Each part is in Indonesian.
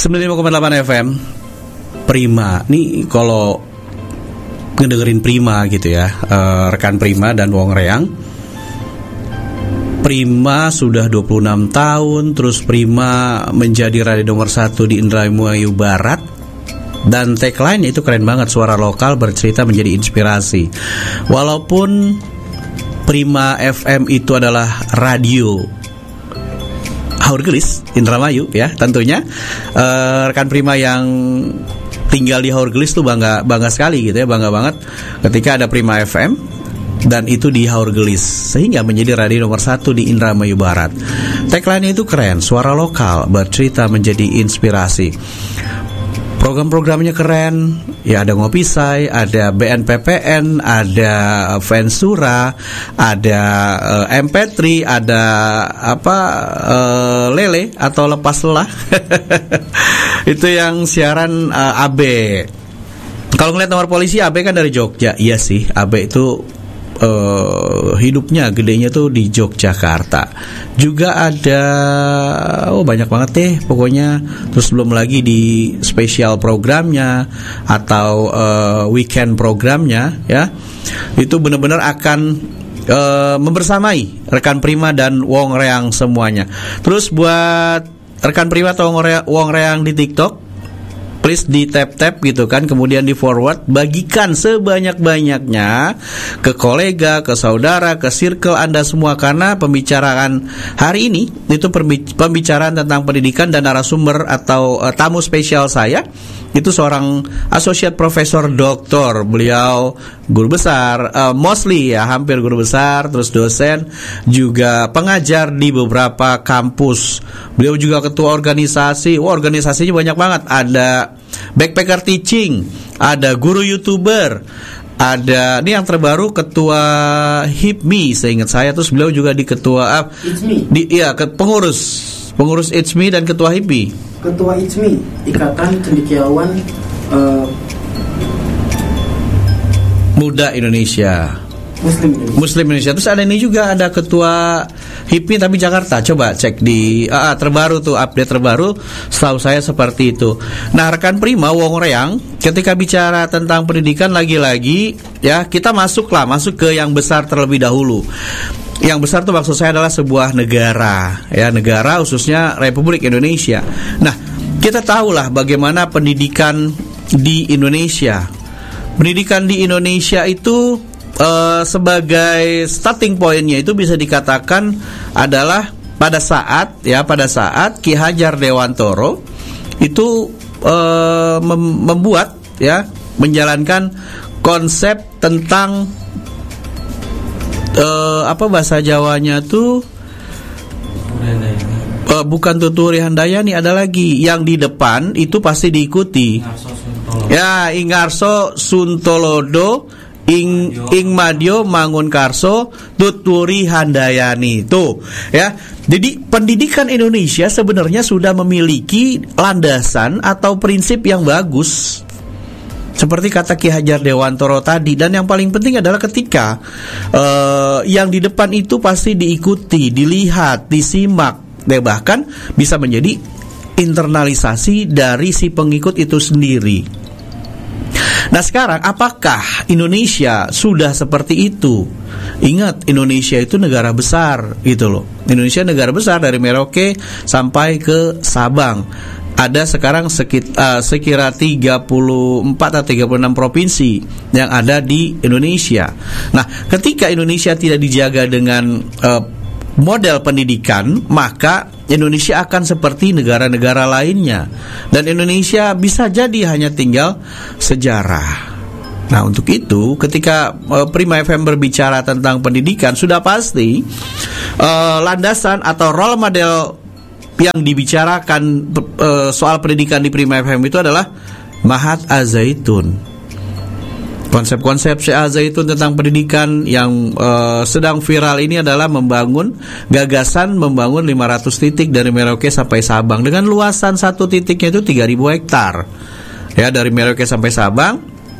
95,8 FM Prima. Nih kalau ngedengerin Prima gitu ya, rekan Prima dan Wong Reang. Prima sudah 26 tahun, terus Prima menjadi radio nomor 1 di Indramayu Barat. Dan tagline itu keren banget, suara lokal bercerita menjadi inspirasi. Walaupun Prima FM itu adalah radio Haurgelis, Indramayu ya tentunya, rekan Prima yang tinggal di Haurgelis tuh bangga sekali gitu ya, bangga banget ketika ada Prima FM dan itu di Haurgelis, sehingga menjadi radio nomor 1 di Indramayu Barat. Tagline itu keren, suara lokal bercerita menjadi inspirasi. Program-programnya keren, ya ada Ngopisai, ada BNPPN, ada Vensura, ada MP3, ada Lele atau Lepas Lelah. Itu yang siaran AB. Kalau ngeliat nomor polisi, AB kan dari Jogja. Iya sih, AB itu hidupnya gedenya tuh di Yogyakarta. Juga ada banyak banget deh pokoknya. Terus belum lagi di spesial programnya atau weekend programnya ya. Itu benar-benar akan membersamai rekan Prima dan Wong Reang semuanya. Terus buat rekan Prima atau Wong Reang di TikTok, please di tap gitu kan, kemudian di forward, bagikan sebanyak-banyaknya ke kolega, ke saudara, ke circle Anda semua, karena pembicaraan hari ini itu pembicaraan tentang pendidikan, dan narasumber atau tamu spesial saya itu seorang associate profesor doktor. Beliau guru besar, mostly ya hampir guru besar, terus dosen, juga pengajar di beberapa kampus. Beliau juga ketua organisasi. Organisasinya banyak banget. Ada Backpacker Teaching, ada guru YouTuber, ada ini yang terbaru ketua HIPMI seingat saya. Terus beliau juga di ketua pengurus It's Me dan ketua HIPMI. Ketua ICMI, Ikatan Cendekiawan Muda Indonesia, Muslim Indonesia. Terus ada ini juga, ada ketua HIPMI tapi Jakarta. Coba cek di terbaru tuh, update terbaru setahu saya seperti itu. Nah rekan Prima, Wong Reang, ketika bicara tentang pendidikan, lagi-lagi ya kita masuk ke yang besar terlebih dahulu. Yang besar tuh maksud saya adalah sebuah negara, ya negara khususnya Republik Indonesia. Nah kita tahulah bagaimana pendidikan di Indonesia. Pendidikan di Indonesia itu sebagai starting pointnya itu bisa dikatakan adalah pada saat Ki Hajar Dewantoro itu menjalankan konsep tentang bahasa Jawanya tuh bukan Tuturi Handayani, ada lagi yang di depan itu pasti diikuti. Ya, Ingarso Suntolodo, Ing Madyo Mangun Karso, Tuturi Handayani tuh ya. Jadi pendidikan Indonesia sebenarnya sudah memiliki landasan atau prinsip yang bagus, seperti kata Ki Hajar Dewantoro tadi. Dan yang paling penting adalah ketika yang di depan itu pasti diikuti, dilihat, disimak, dan bahkan bisa menjadi internalisasi dari si pengikut itu sendiri. Nah sekarang apakah Indonesia sudah seperti itu? Ingat, Indonesia itu negara besar gitu loh. Indonesia negara besar, dari Merauke sampai ke Sabang. Ada sekarang sekira 34 atau 36 provinsi yang ada di Indonesia. Nah, ketika Indonesia tidak dijaga dengan model pendidikan, maka Indonesia akan seperti negara-negara lainnya. Dan Indonesia bisa jadi hanya tinggal sejarah. Nah, untuk itu ketika Prima FM berbicara tentang pendidikan, sudah pasti landasan atau role model yang dibicarakan soal pendidikan di Prima FM itu adalah Mahat Az-Zaitun. Konsep-konsep Syekh Az-Zaitun tentang pendidikan yang sedang viral ini adalah gagasan membangun 500 titik dari Merauke sampai Sabang, dengan luasan satu titiknya itu 3.000 hektar. Ya, dari Merauke sampai Sabang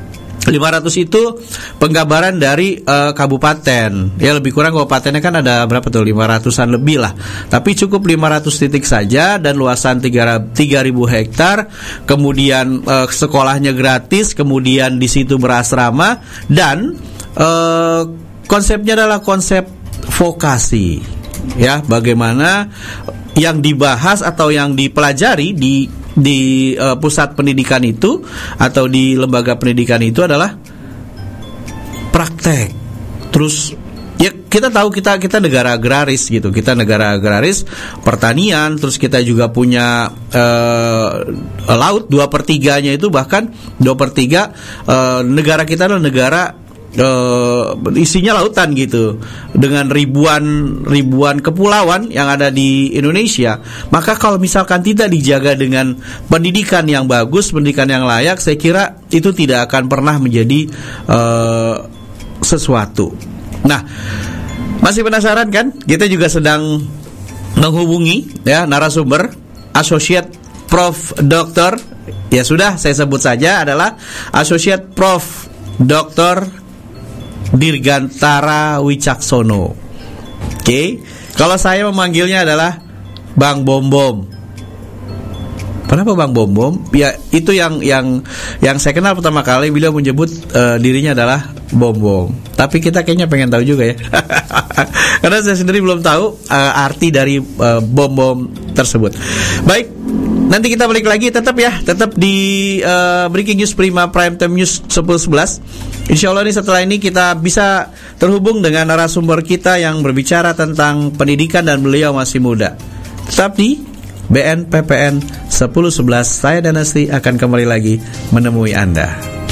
500 itu penggambaran dari kabupaten. Ya lebih kurang kabupatennya kan ada berapa tuh? 500-an lebih lah. Tapi cukup 500 titik saja dan luasan 3.000 hektar. Kemudian sekolahnya gratis, kemudian di situ berasrama dan konsepnya adalah konsep vokasi. Ya, bagaimana yang dibahas atau yang dipelajari di pusat pendidikan itu atau di lembaga pendidikan itu adalah praktek. Terus ya kita tahu kita negara agraris gitu. Kita negara agraris, pertanian, terus kita juga punya laut 2/3-nya itu, bahkan 2/3 negara kita adalah negara isinya lautan gitu, dengan ribuan kepulauan yang ada di Indonesia. Maka kalau misalkan tidak dijaga dengan pendidikan yang bagus, pendidikan yang layak, saya kira itu tidak akan pernah menjadi sesuatu. Nah, masih penasaran kan? Kita juga sedang menghubungi ya narasumber Associate Prof. Dr. Ya sudah saya sebut saja adalah Associate Prof. Dr. Dirgantara Wicaksono. Oke. Kalau saya memanggilnya adalah Bang Bom Bom. Kenapa Bang Bom Bom? Ya itu yang saya kenal pertama kali beliau menyebut dirinya adalah Bom Bom. Tapi kita kayaknya pengen tahu juga ya. Karena saya sendiri belum tahu arti dari Bom Bom tersebut. Baik, nanti kita balik lagi tetap di Breaking News Prima Prime Time News 10.11. Insya Allah setelah ini kita bisa terhubung dengan narasumber kita yang berbicara tentang pendidikan dan beliau masih muda. Tetap di BNPPN 10.11. Saya Danasti akan kembali lagi menemui Anda.